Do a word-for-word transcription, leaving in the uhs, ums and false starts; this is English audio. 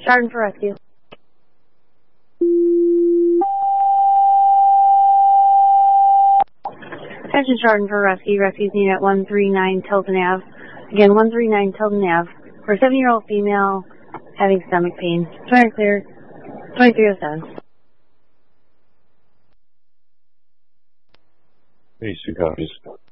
Chardon for rescue. Attention Chardon for rescue. Rescue's needed at one three nine Tilton Avenue. Again, one three nine Tilton Avenue for a seven-year-old female having stomach pain. Twenty clear. twenty-three oh seven. Basic copies.